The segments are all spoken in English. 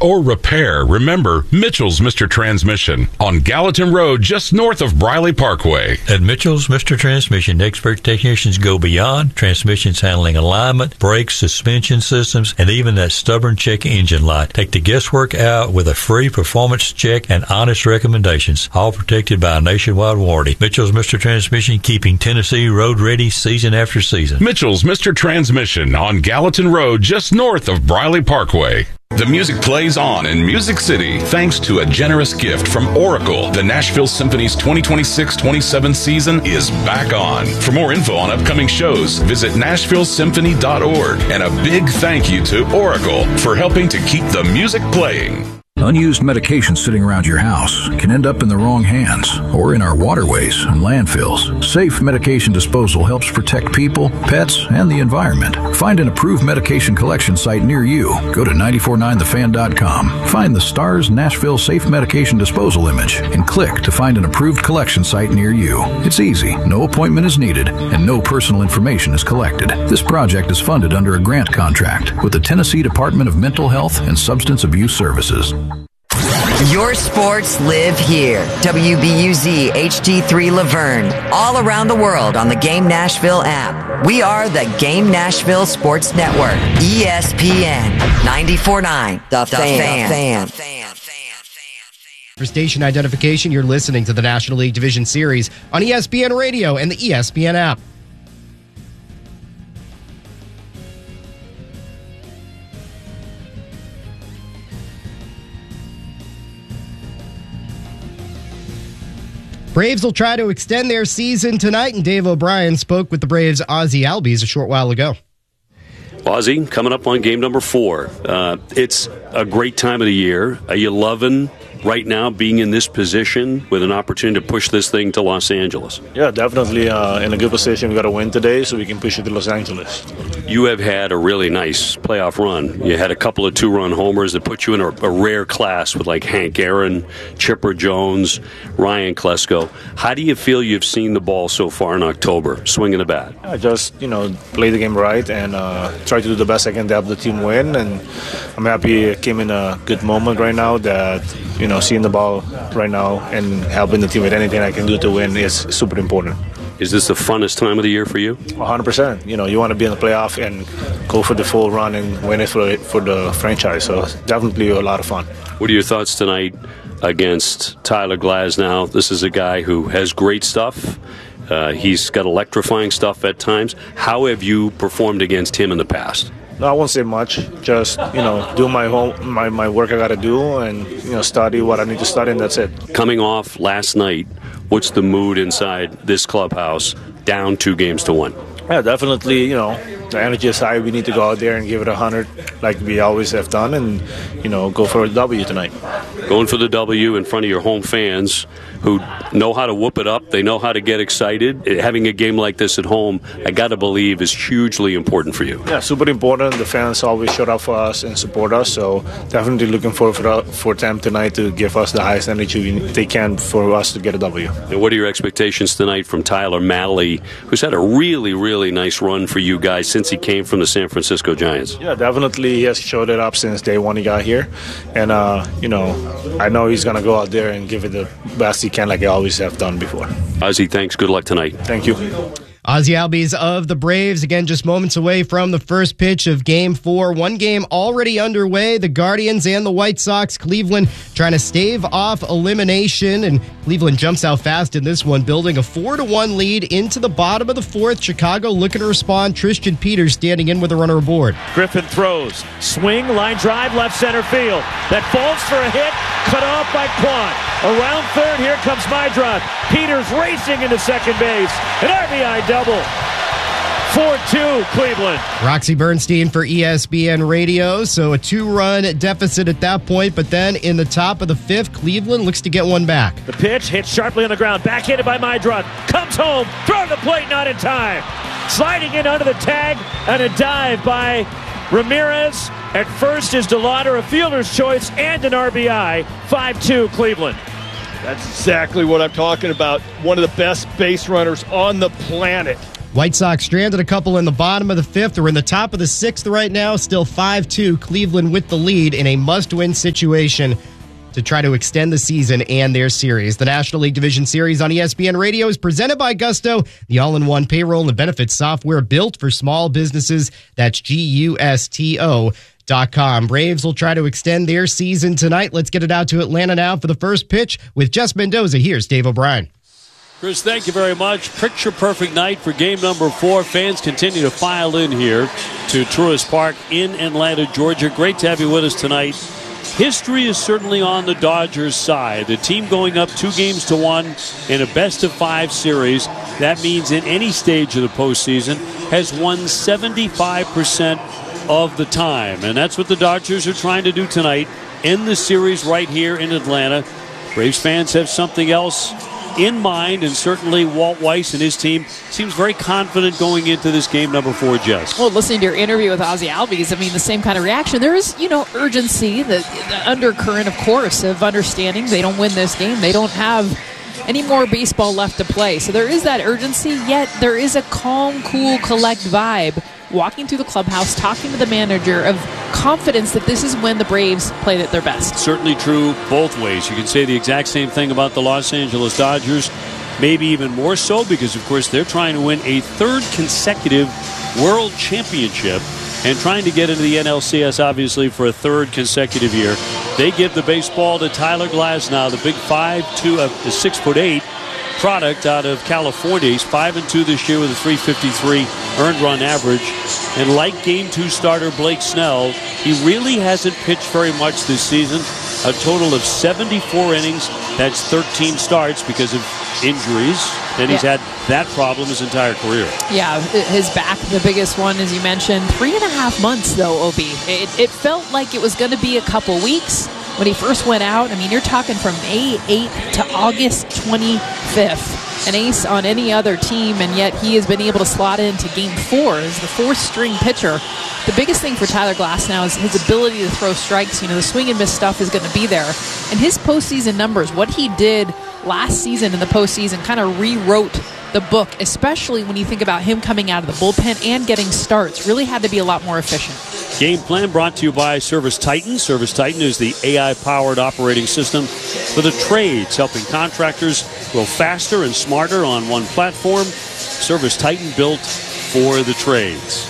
or repair, remember Mitchell's Mr. Transmission on Gallatin Road, just north of Briley Parkway. At Mitchell's Mr. Transmission, expert technicians go beyond transmissions handling alignment, brakes, suspension systems, and even that stubborn check engine light. Take the guesswork out with a free performance check and honest recommendations, all protected by a nationwide warranty. Mitchell's Mr. Transmission, keeping Tennessee road ready season after season. Mitchell's Mr. Transmission on Gallatin Road, just north of Briley Parkway. The music plays on in Music City thanks to a generous gift from Oracle. The Nashville Symphony's 2026-27 season is back on. For more info on upcoming shows, visit NashvilleSymphony.org. And a big thank you to Oracle for helping to keep the music playing. Unused medication sitting around your house can end up in the wrong hands or in our waterways and landfills. Safe medication disposal helps protect people, pets, and the environment. Find an approved medication collection site near you. Go to 949thefan.com. Find the STARS Nashville Safe Medication Disposal image and click to find an approved collection site near you. It's easy, no appointment is needed, and no personal information is collected. This project is funded under a grant contract with the Tennessee Department of Mental Health and Substance Abuse Services. Your sports live here. WBUZ HD3 Laverne. All around the world on the Game Nashville app. We are the Game Nashville Sports Network. ESPN 94.9. The Fan. For station identification, you're listening to the National League Division Series on ESPN Radio and the ESPN app. Braves will try to extend their season tonight, and Dave O'Brien spoke with the Braves' Ozzie Albies a short while ago. Ozzie, coming up on game number 4. It's a great time of the year. Are you loving right now being in this position with an opportunity to push this thing to Los Angeles? Yeah, definitely in a good position. We got to win today so we can push it to Los Angeles. You have had a really nice playoff run. You had a couple of 2-run homers that put you in a rare class with like Hank Aaron, Chipper Jones, Ryan Klesko. How do you feel you've seen the ball so far in October, swinging the bat? I just, play the game right and try to do the best I can to help the team win. And I'm happy it came in a good moment right now that, seeing the ball right now and helping the team with anything I can do to win is super important. Is this the funnest time of the year for you? 100%. You want to be in the playoff and go for the full run and win it for the franchise. So it's definitely a lot of fun. What are your thoughts tonight against Tyler Glasnow? This is a guy who has great stuff. He's got electrifying stuff at times. How have you performed against him in the past? No, I won't say much. Just, do my work I got to do and, study what I need to study, and that's it. Coming off last night, what's the mood inside this clubhouse down 2-1? Yeah, definitely, the energy is high. We need to go out there and give it 100 like we always have done and, go for a W tonight. Going for the W in front of your home fans who know how to whoop it up. They know how to get excited. Having a game like this at home, I got to believe, is hugely important for you. Yeah, super important. The fans always showed up for us and support us, so definitely looking forward for them tonight to give us the highest energy they can for us to get a W. And what are your expectations tonight from Tyler Mahle, who's had a really, really nice run for you guys since he came from the San Francisco Giants? Yeah, definitely. He has showed it up since day one he got here. And, I know he's going to go out there and give it the best he can like I always have done before. Ozzie, thanks. Good luck tonight. Thank you. Ozzie Albies of the Braves, again, just moments away from the first pitch of Game 4. One game already underway. The Guardians and the White Sox. Cleveland trying to stave off elimination, and Cleveland jumps out fast in this one, building a 4-1 lead into the bottom of the 4th. Chicago looking to respond. Tristan Peters standing in with a runner aboard. Griffin throws. Swing, line drive, left center field. That falls for a hit. Cut off by Quant. Around third, here comes Meidron. Peters racing into second base. An RBI double. 4-2 Cleveland. Roxy Bernstein for ESPN Radio. So a 2-run deficit at that point. But then in the top of the 5th, Cleveland looks to get one back. The pitch hits sharply on the ground. Backhanded by Meidron. Comes home. Throw to the plate, not in time. Sliding in under the tag. And a dive by Ramirez. At first is DeLauder, a fielder's choice, and an RBI. 5-2 Cleveland. That's exactly what I'm talking about. One of the best base runners on the planet. White Sox stranded a couple in the bottom of the fifth. They're in the top of the sixth right now, still 5-2. Cleveland with the lead in a must-win situation to try to extend the season and their series. The National League Division Series on ESPN Radio is presented by Gusto, the all-in-one payroll and benefits software built for small businesses. That's GUSTO.com. Braves will try to extend their season tonight. Let's get it out to Atlanta now for the first pitch with Jess Mendoza. Here's Dave O'Brien. Chris, thank you very much. Picture-perfect night for game number 4. Fans continue to file in here to Truist Park in Atlanta, Georgia. Great to have you with us tonight. History is certainly on the Dodgers' side. The team going up 2-1 in a best-of-5 series. That means in any stage of the postseason has won 75% of the time. And that's what the Dodgers are trying to do tonight in the series right here in Atlanta. Braves fans have something else in mind, and certainly Walt Weiss and his team seems very confident going into this game number 4, Jess. Well, listening to your interview with Ozzie Albies, I mean, the same kind of reaction. There is, urgency, the undercurrent, of course, of understanding they don't win this game. They don't have any more baseball left to play. So there is that urgency, yet there is a calm, cool, collect vibe walking through the clubhouse, talking to the manager of confidence that this is when the Braves played at their best. Certainly true both ways. You can say the exact same thing about the Los Angeles Dodgers, maybe even more so because, of course, they're trying to win a 3rd consecutive World Championship and trying to get into the NLCS, obviously, for a 3rd consecutive year. They give the baseball to Tyler Glasnow, the big 5'2", the 6'8" product out of California. He's 5-2 this year with a .353 earned run average. And like Game 2 starter Blake Snell, he really hasn't pitched very much this season. A total of 74 innings. That's 13 starts because of injuries. And he's had that problem his entire career. Yeah, his back, the biggest one, as you mentioned. 3.5 months, though, OB. It felt like it was going to be a couple weeks when he first went out. I mean, you're talking from May 8th to August 25th. An ace on any other team, and yet he has been able to slot into Game 4 as the 4th-string pitcher. The biggest thing for Tyler Glasnow is his ability to throw strikes. The swing and miss stuff is going to be there. And his postseason numbers, what he did last season in the postseason, kind of rewrote the book, especially when you think about him coming out of the bullpen and getting starts. Really had to be a lot more efficient. Game plan brought to you by Service Titan. Service Titan is the AI-powered operating system for the trades, helping contractors grow faster and smarter on one platform. Service Titan, built for the trades.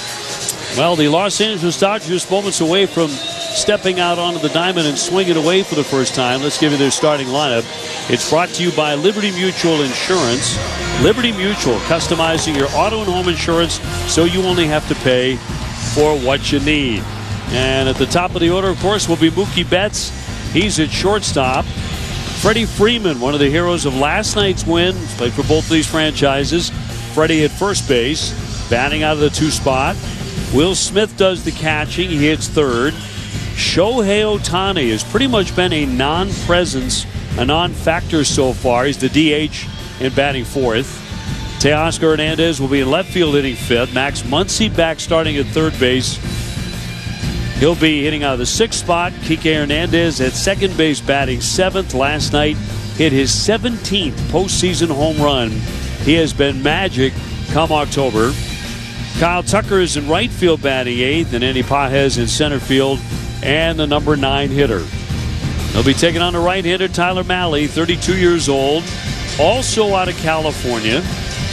Well, the Los Angeles Dodgers moments away from stepping out onto the diamond and swinging away for the first time. Let's give you their starting lineup. It's brought to you by Liberty Mutual Insurance. Liberty Mutual, customizing your auto and home insurance so you only have to pay for what you need. And at the top of the order, of course, will be Mookie Betts. He's at shortstop. Freddie Freeman, one of the heroes of last night's win, played for both of these franchises. Freddie at first base, batting out of the 2 spot. Will Smith does the catching. He hits 3rd. Shohei Ohtani has pretty much been a non-presence, a non-factor so far. He's the DH in batting 4th. Teoscar Hernandez will be in left field hitting 5th. Max Muncy back starting at 3rd base. He'll be hitting out of the 6th spot. Kike Hernandez at 2nd base batting 7th. Last night hit his 17th postseason home run. He has been magic come October. Kyle Tucker is in right field batting 8th, and Andy Pages in center field and the number 9 hitter. He'll be taking on the right hitter Tyler Mahle, 32 years old, also out of California.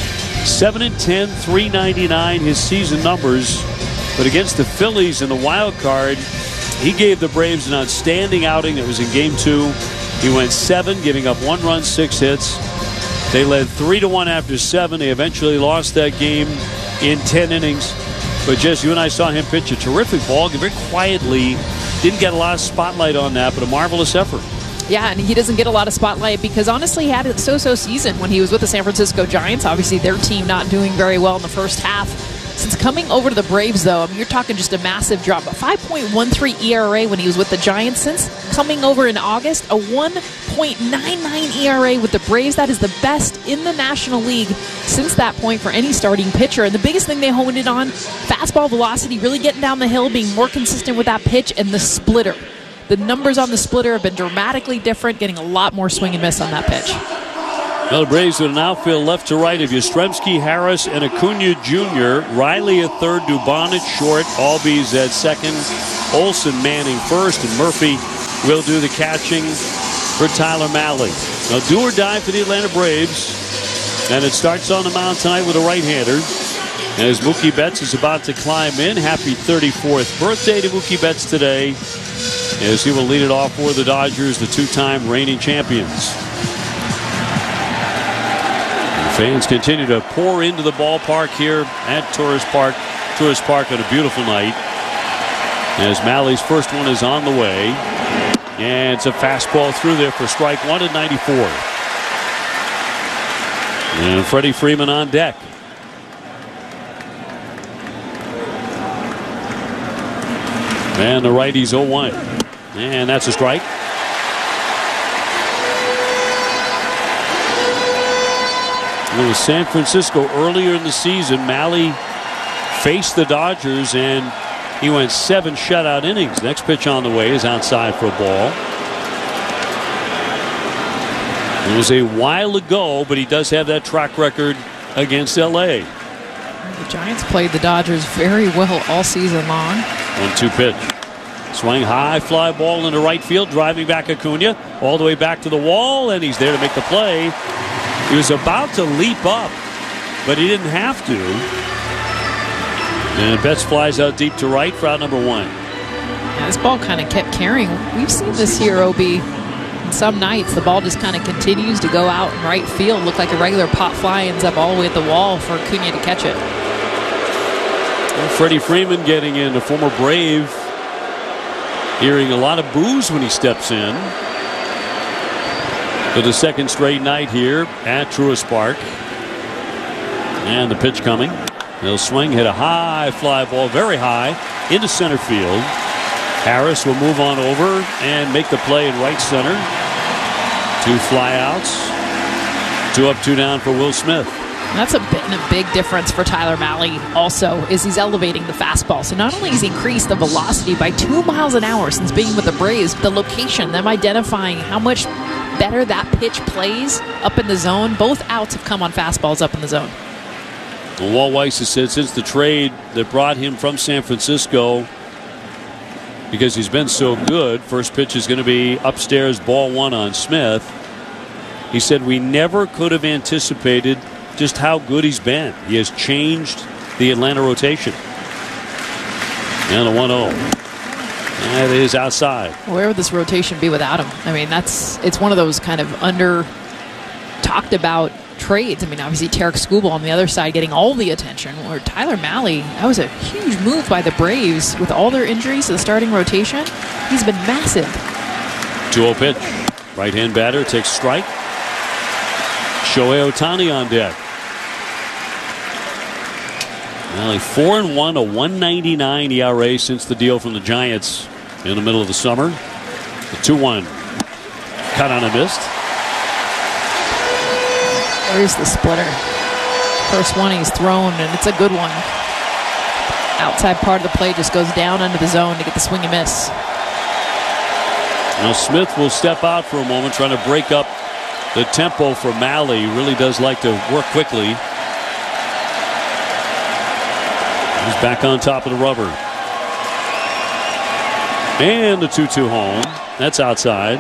7-10, 399 his season numbers. But against the Phillies in the wild card, he gave the Braves an outstanding outing. That was in Game 2. He went 7, giving up 1 run, 6 hits. They led 3-1 after 7. They eventually lost that game in 10 innings. But Jess, you and I saw him pitch a terrific ball, very quietly. Didn't get a lot of spotlight on that, but a marvelous effort. Yeah, and he doesn't get a lot of spotlight because honestly he had a so-so season when he was with the San Francisco Giants. Obviously their team not doing very well in the first half. Since coming over to the Braves, though, I mean, you're talking just a massive drop. A 5.13 ERA when he was with the Giants. Since coming over in August, a 1.99 ERA with the Braves. That is the best in the National League since that point for any starting pitcher. And the biggest thing they honed in on, fastball velocity, really getting down the hill, being more consistent with that pitch, and the splitter. The numbers on the splitter have been dramatically different, getting a lot more swing and miss on that pitch. Well, the Braves with an outfield left to right of Yastrzemski, Harris, and Acuna Jr. Riley at third, Dubon at short, Albies at second, Olsen manning first, and Murphy will do the catching for Tyler Mahle. Now, do or die for the Atlanta Braves, and it starts on the mound tonight with a right-hander. As Mookie Betts is about to climb in. Happy 34th birthday to Mookie Betts today, as he will lead it off for the Dodgers, the two-time reigning champions. Fans continue to pour into the ballpark here at Tourist Park on a beautiful night. As Mahle's first one is on the way. And it's a fastball through there for strike one at 94. And Freddie Freeman on deck. And the righty's 0-1. And that's a strike. It was San Francisco earlier in the season. Mahle faced the Dodgers and he went 7 shutout innings. Next pitch on the way is outside for a ball. It was a while ago, but he does have that track record against LA. The Giants played the Dodgers very well all season long. 1-2 pitch. Swing high, fly ball into right field, driving back Acuna all the way back to the wall, and he's there to make the play. He was about to leap up, but he didn't have to. And Betts flies out deep to right for out number 1. Yeah, this ball kind of kept carrying. We've seen this here, OB. Some nights the ball just kind of continues to go out in right field. Look like a regular pop fly, ends up all the way at the wall for Acuna to catch it. Well, Freddie Freeman getting in, a former Brave, hearing a lot of boos when he steps in for the second straight night here at Truist Park. And the pitch coming. He'll swing, hit a high fly ball, very high, into center field. Harris will move on over and make the play in right center. 2 flyouts. 2 up, 2 down for Will Smith. That's a big difference for Tyler Mahle also, is he's elevating the fastball. So not only has he increased the velocity by 2 miles an hour since being with the Braves, the location, them identifying how much better that pitch plays up in the zone. Both outs have come on fastballs up in the zone. Well, Walt Weiss has said since the trade that brought him from San Francisco, because he's been so good, first pitch is going to be upstairs, ball 1 on Smith. He said we never could have anticipated just how good he's been. He has changed the Atlanta rotation. And a 1-0. That is outside. Where would this rotation be without him? I mean, it's one of those kind of under talked about trades. I mean, obviously Tarek Skubal on the other side getting all the attention, where Tyler Mahle, that was a huge move by the Braves with all their injuries to the starting rotation. He's been massive. 2-0 pitch. Right-hand batter takes strike. Shohei Ohtani on deck. Mahle 4-1, a 1.99 ERA since the deal from the Giants in the middle of the summer. The 2-1 cut on a missed. There's the splitter. First one he's thrown, and it's a good one. Outside part of the plate just goes down under the zone to get the swing and miss. Now Smith will step out for a moment, trying to break up the tempo for Mahle. He really does like to work quickly. He's back on top of the rubber. And the 2-2 home. That's outside.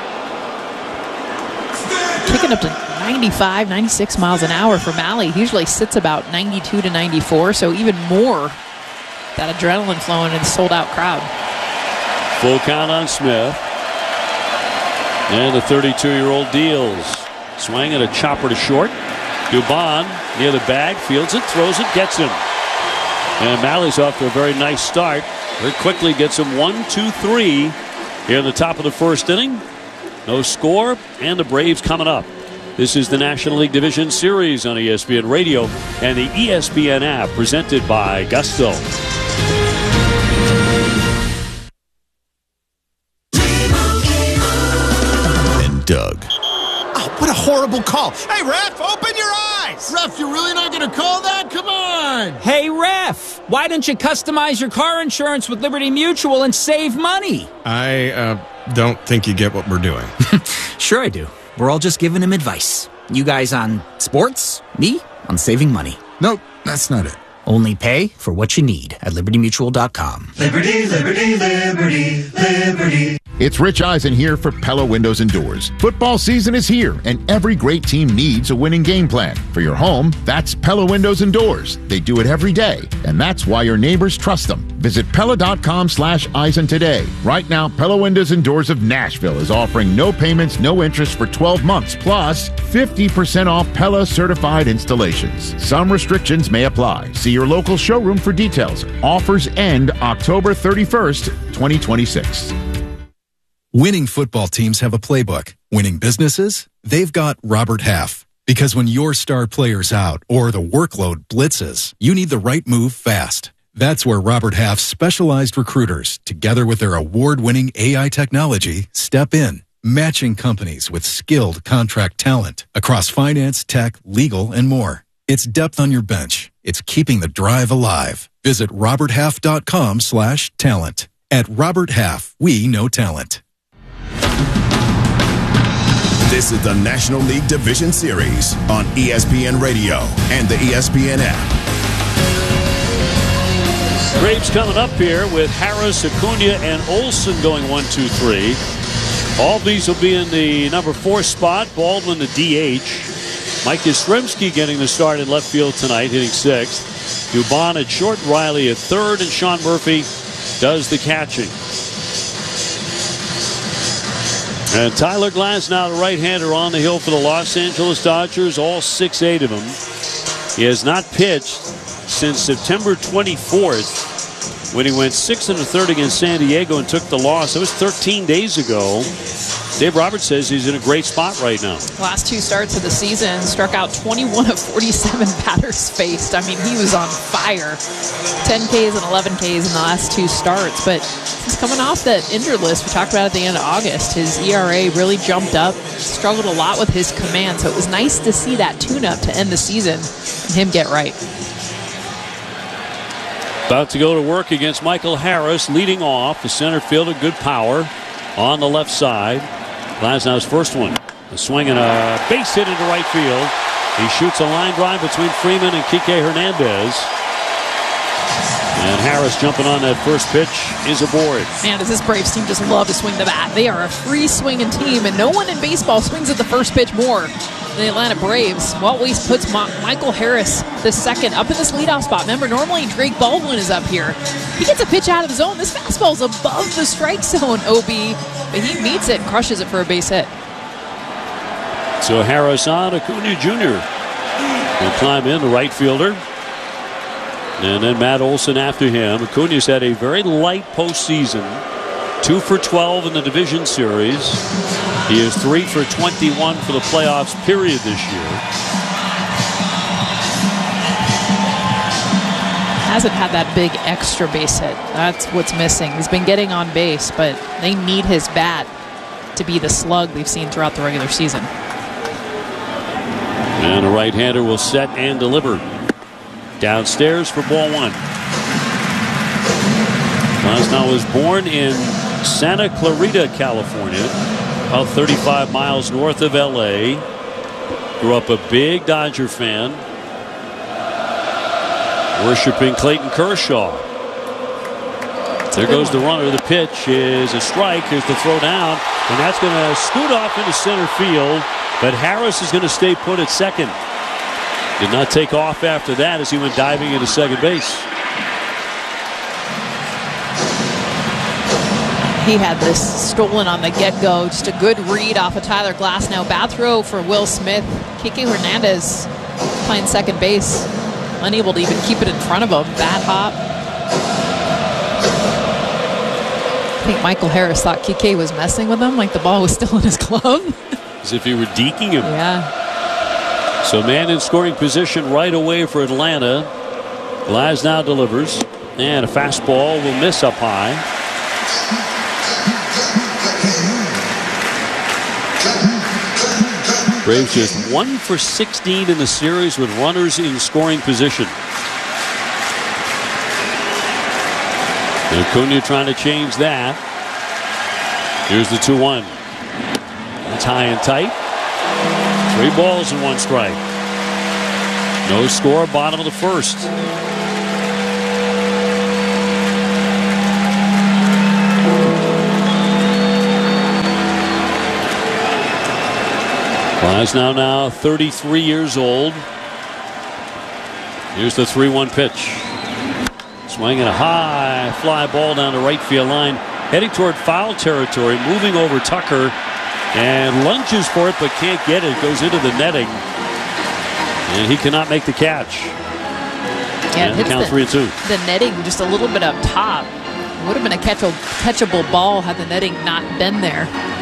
Kicking up to 95, 96 miles an hour for Mahle. He usually sits about 92 to 94, so even more that adrenaline flowing in the sold-out crowd. Full count on Smith. And the 32-year-old deals. Swing and a chopper to short. Dubon near the bag, fields it, throws it, gets him. And Mahle's off to a very nice start. Very quickly gets him 1-2-3 here in the top of the first inning. No score, and the Braves coming up. This is the National League Division Series on ESPN Radio and the ESPN app, presented by Gusto. And Doug. Oh, what a horrible call. Hey, ref, open your eyes. Ref, you're really not going to call that? Come on. Hey, ref, why don't you customize your car insurance with Liberty Mutual and save money? I don't think you get what we're doing. Sure I do. We're all just giving him advice. You guys on sports, me on saving money. Nope, that's not it. Only pay for what you need at libertymutual.com. Liberty, liberty, liberty, liberty. It's Rich Eisen here for Pella Windows and Doors. Football season is here, and every great team needs a winning game plan. For your home, that's Pella Windows and Doors. They do it every day, and that's why your neighbors trust them. Visit Pella.com/Eisen today. Right now, Pella Windows and Doors of Nashville is offering no payments, no interest for 12 months, plus 50% off Pella certified installations. Some restrictions may apply. See your local showroom for details. Offers end October 31st, 2026. Winning football teams have a playbook. Winning businesses? They've got Robert Half. Because when your star player's out or the workload blitzes, you need the right move fast. That's where Robert Half's specialized recruiters, together with their award-winning AI technology, step in, matching companies with skilled contract talent across finance, tech, legal, and more. It's depth on your bench. It's keeping the drive alive. Visit roberthalf.com/talent. At Robert Half, we know talent. This is the National League Division Series on ESPN Radio and the ESPN app. Braves coming up here with Harris, Acuna, and Olsen going 1, 2, 3. All these will be in the number 4 spot. Baldwin, the DH. Mike Yastrzemski getting the start in left field tonight, hitting 6th. Dubon at short, Riley at 3rd, and Sean Murphy does the catching. And Tyler Glasnow, the right-hander, on the hill for the Los Angeles Dodgers, all 6-8 of them. He has not pitched since September 24th when he went 6 1/3 against San Diego and took the loss. It was 13 days ago. Dave Roberts says he's in a great spot right now. Last 2 starts of the season, struck out 21 of 47 batters faced. I mean, he was on fire. 10 Ks and 11 Ks in the last 2 starts. But he's coming off that injured list we talked about at the end of August. His ERA really jumped up, struggled a lot with his command. So it was nice to see that tune-up to end the season and him get right. About to go to work against Michael Harris, leading off. The center fielder, good power on the left side. Glasnow's first one. A swing and a base hit into right field. He shoots a line drive between Freeman and Kike Hernandez. And Harris jumping on that first pitch is aboard. Man, does this Braves team just love to swing the bat. They are a free swinging team, and no one in baseball swings at the first pitch more than the Atlanta Braves. Walt Weiss puts Michael Harris, the second, up in this leadoff spot. Remember, normally Drake Baldwin is up here. He gets a pitch out of the zone. This fastball's above the strike zone, OB, but he meets it and crushes it for a base hit. So Harris on, Acuna Jr. will climb in, the right fielder. And then Matt Olson after him. Acuna's had a very light postseason. 2 for 12 in the division series. He is 3 for 21 for the playoffs period this year. Hasn't had that big extra base hit. That's what's missing. He's been getting on base, but they need his bat to be the slug we've seen throughout the regular season. And the right-hander will set and deliver. Downstairs for ball 1. Glasnow was born in Santa Clarita, California, about 35 miles north of L.A. Grew up a big Dodger fan, worshiping Clayton Kershaw. There goes the runner. The pitch is a strike. Here's the throw down, and that's going to scoot off into center field, but Harris is going to stay put at second. Did not take off after that as he went diving into second base. He had this stolen on the get-go. Just a good read off of Tyler Glasnow. Bad throw for Will Smith. Kike Hernandez playing second base. Unable to even keep it in front of him. Bad hop. I think Michael Harris thought Kike was messing with him, like the ball was still in his glove. As if he were deking him. Yeah. So man in scoring position right away for Atlanta. Glasnow delivers. And a fastball will miss up high. Braves just 1 for 16 in the series with runners in scoring position. And Acuna trying to change that. Here's the 2-1. It's high and tight. 3 balls and 1 strike. No score, bottom of the first. Fly's now 33 years old. Here's the 3-1 pitch. Swinging a high fly ball down the right field line, heading toward foul territory, moving over Tucker, and lunges for it but can't get it. Goes into the netting, and he cannot make the catch. Yeah, it count 3-2. The netting just a little bit up top. It would have been a catchable ball had the netting not been there.